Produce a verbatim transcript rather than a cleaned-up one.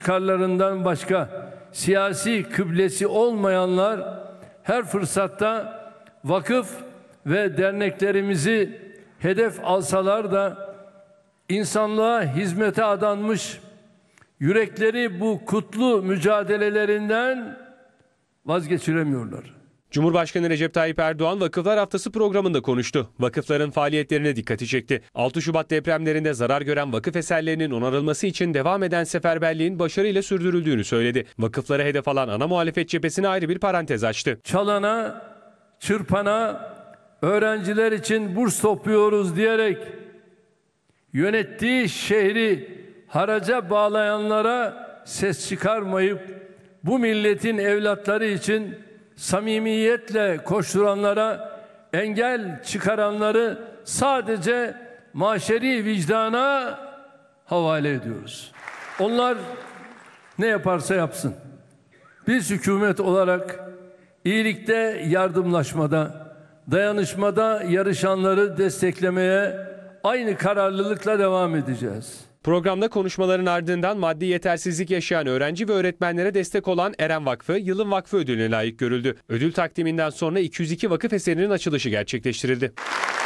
çıkarlarından başka siyasi kıblesi olmayanlar her fırsatta vakıf ve derneklerimizi hedef alsalar da insanlığa hizmete adanmış, yürekleri bu kutlu mücadelelerinden vazgeçiremiyorlar. Cumhurbaşkanı Recep Tayyip Erdoğan Vakıflar Haftası programında konuştu. Vakıfların faaliyetlerine dikkati çekti. altı Şubat depremlerinde zarar gören vakıf eserlerinin onarılması için devam eden seferberliğin başarıyla sürdürüldüğünü söyledi. Vakıflara hedef alan ana muhalefet cephesine ayrı bir parantez açtı. Çalana, çırpana, öğrenciler için burs topluyoruz diyerek yönettiği şehri haraca bağlayanlara ses çıkarmayıp bu milletin evlatları için samimiyetle koşturanlara, engel çıkaranları sadece maşeri vicdana havale ediyoruz. Onlar ne yaparsa yapsın. Biz hükümet olarak iyilikte, yardımlaşmada, dayanışmada yarışanları desteklemeye aynı kararlılıkla devam edeceğiz. Programda konuşmaların ardından maddi yetersizlik yaşayan öğrenci ve öğretmenlere destek olan Eren Vakfı, Yılın Vakfı ödülüne layık görüldü. Ödül takdiminden sonra iki yüz iki vakıf eserinin açılışı gerçekleştirildi.